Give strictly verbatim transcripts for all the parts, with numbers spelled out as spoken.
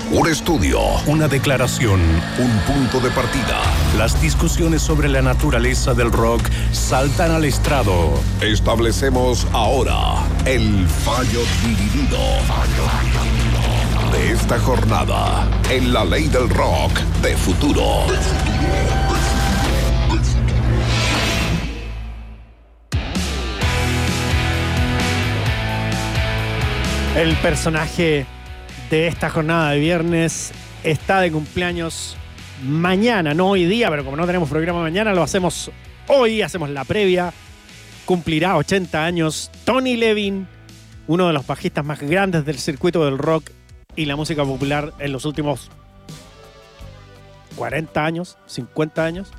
Un estudio, una declaración, un punto de partida. Las discusiones sobre la naturaleza del rock saltan al estrado. Establecemos ahora el fallo dividido de esta jornada en la ley del rock de futuro. El personaje de esta jornada de viernes está de cumpleaños mañana, no hoy día, pero como no tenemos programa mañana, lo hacemos hoy, hacemos la previa. Cumplirá ochenta años Tony Levin, uno de los bajistas más grandes del circuito del rock y la música popular en los últimos cuarenta años, cincuenta años.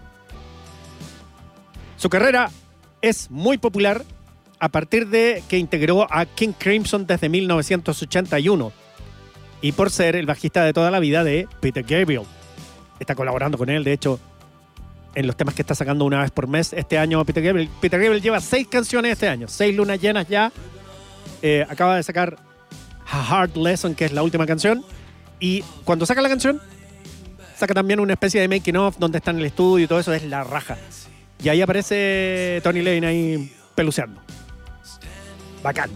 Su carrera es muy popular a partir de que integró a King Crimson desde mil novecientos ochenta y uno y por ser el bajista de toda la vida de Peter Gabriel. Está colaborando con él, de hecho, en los temas que está sacando una vez por mes este año Peter Gabriel. Peter Gabriel lleva seis canciones este año, seis lunas llenas ya. Eh, acaba de sacar A Hard Lesson, que es la última canción, y cuando saca la canción, saca también una especie de making of donde está en el estudio y todo eso, es la raja. Y ahí aparece Tony Levin ahí peluceando. Bacán.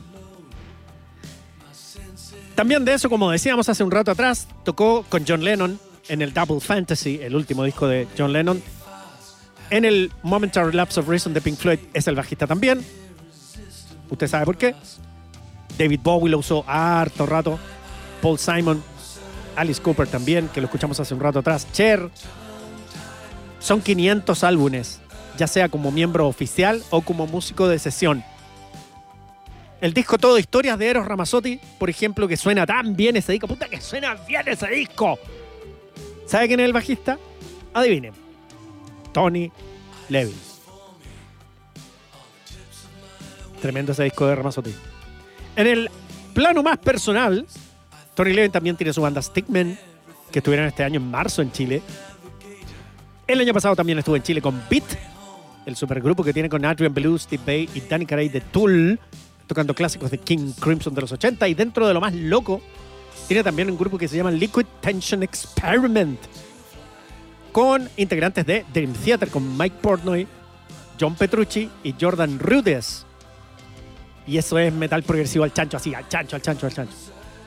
También de eso, como decíamos hace un rato atrás, tocó con John Lennon en el Double Fantasy, el último disco de John Lennon. En el Momentary Lapse of Reason de Pink Floyd es el bajista también. Usted sabe por qué. David Bowie lo usó harto rato. Paul Simon, Alice Cooper también, que lo escuchamos hace un rato atrás. Cher. Son quinientos álbumes, ya sea como miembro oficial o como músico de sesión. El disco Todo Historias de Eros Ramazzotti, por ejemplo, que suena tan bien ese disco. ¡Puta que suena bien ese disco! ¿Sabe quién es el bajista? Adivinen. Tony Levin. Tremendo ese disco de Ramazzotti. En el plano más personal, Tony Levin también tiene su banda Stickmen, que estuvieron este año en marzo en Chile. El año pasado también estuvo en Chile con Beat, el supergrupo que tiene con Adrian Belew, Steve Vai y Danny Carey de Tool, tocando clásicos de King Crimson de los ochenta. Y dentro de lo más loco, tiene también un grupo que se llama Liquid Tension Experiment, con integrantes de Dream Theater, con Mike Portnoy, John Petrucci y Jordan Rudess. Y eso es metal progresivo al chancho, así, al chancho, al chancho, al chancho.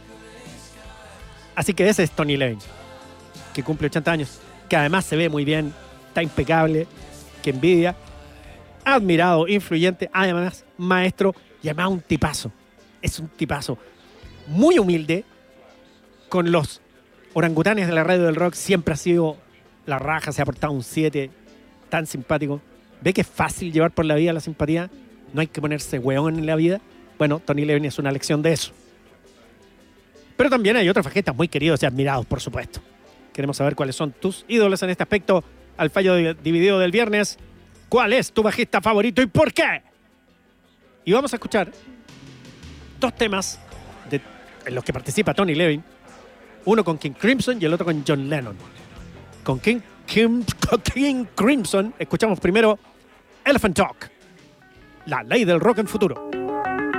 Así que ese es Tony Levin, que cumple ochenta años, que además se ve muy bien, está impecable, que envidia, admirado, influyente, además maestro y además un tipazo. Es un tipazo muy humilde, con los orangutanes de la radio del rock siempre ha sido la raja, se ha portado un siete, tan simpático. ¿Ve que es fácil llevar por la vida la simpatía? No hay que ponerse hueón en la vida. Bueno, Tony Levin es una lección de eso. Pero también hay otros bajistas muy queridos y admirados, por supuesto. Queremos saber cuáles son tus ídolos en este aspecto. Al fallo dividido del viernes, ¿cuál es tu bajista favorito y por qué? Y vamos a escuchar dos temas de, en los que participa Tony Levin. Uno con King Crimson y el otro con John Lennon. Con King, King, King Crimson escuchamos primero Elephant Talk, la ley del rock en futuro.